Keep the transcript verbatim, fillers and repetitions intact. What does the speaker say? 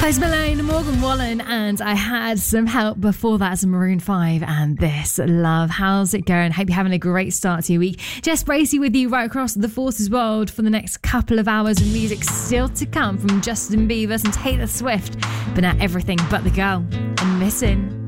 Post Malone, Morgan Wallen, and I had some help before that as Maroon five and this Love. How's it going? Hope you're having a great start to your week. Jess Bracey with you right across the Forces world for the next couple of hours of music still to come from Justin Bieber and Taylor Swift. But now everything but the girl and Missing.